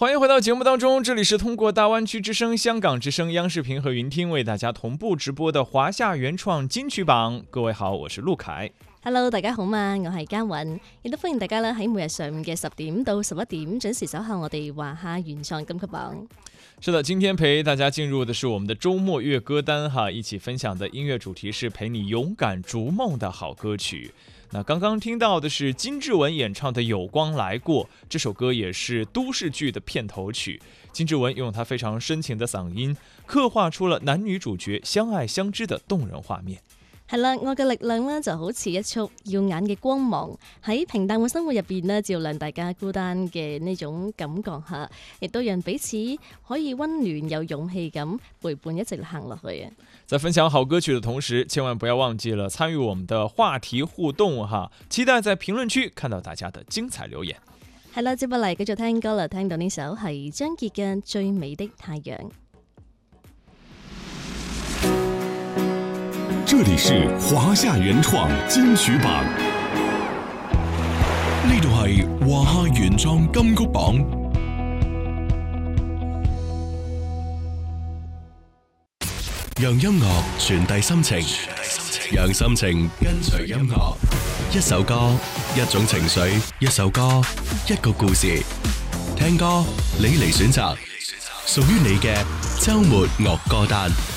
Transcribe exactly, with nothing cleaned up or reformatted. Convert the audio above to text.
欢迎回到节目当中，这里是通过大湾区之声、香港之声、央视频和云听为大家同步直播的華夏原創金曲榜。各位好，我是陸凱。 Hello， 大家好嘛，我係嘉韻，亦都歡迎大家咧喺每日上午嘅十點到十一點準時守候我哋華夏原創金曲榜。 是的，今天陪大家進入的是我們的周末月歌單哈，一起分享的音樂主題是陪你勇敢逐夢的好歌曲。那剛剛聽到的是金志文演唱的《有光來過》，這首歌也是都市劇的片頭曲。金志文用他非常深情的嗓音，刻畫出了男女主角相愛相知的動人畫面。 係啦，愛嘅力量呢就好似一束耀眼嘅光芒，喺平淡嘅生活入邊呢照亮大家孤單嘅呢種感覺下，亦都讓彼此可以溫暖有勇氣咁陪伴一直行落去啊！ 在分享好歌曲的同時，千萬不要忘記了參與我們的話題互動哈！期待在評論區看到大家的精彩留言。 係啦，接落嚟繼續聽歌啦，聽到呢首係張傑嘅《最美的太陽》。 這裡是華夏原創金曲榜，呢度係華夏原創金曲榜。讓音樂傳遞心情，讓心情跟隨音樂。一首歌，一種情緒；一首歌，一個故事。聽歌，你嚟選擇，屬於你嘅週末樂歌單。